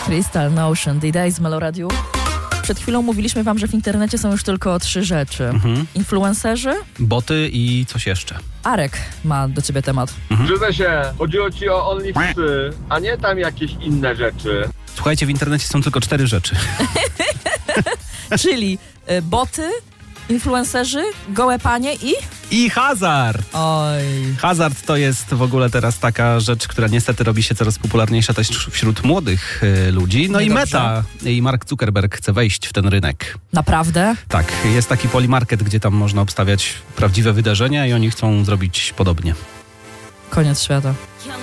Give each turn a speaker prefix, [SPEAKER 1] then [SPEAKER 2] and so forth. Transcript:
[SPEAKER 1] Crystal Notion, D-Day z Meloradiu. Przed chwilą mówiliśmy wam, że w internecie są już tylko 3 rzeczy. Influencerzy,
[SPEAKER 2] boty i coś jeszcze.
[SPEAKER 1] Arek ma do ciebie temat.
[SPEAKER 3] Przyznaj się, chodziło ci o OnlyFansy, a nie tam jakieś inne rzeczy.
[SPEAKER 2] Słuchajcie, w internecie są tylko 4 rzeczy.
[SPEAKER 1] Czyli boty, influencerzy, gołe panie
[SPEAKER 2] I hazard!
[SPEAKER 1] Oj.
[SPEAKER 2] Hazard to jest w ogóle teraz taka rzecz, która niestety robi się coraz popularniejsza też wśród młodych ludzi. No
[SPEAKER 1] Niedobrze.
[SPEAKER 2] i Meta i Mark Zuckerberg chce wejść w ten rynek.
[SPEAKER 1] Naprawdę?
[SPEAKER 2] Tak, jest taki Polymarket, gdzie tam można obstawiać prawdziwe wydarzenia i oni chcą zrobić podobnie.
[SPEAKER 1] Koniec świata.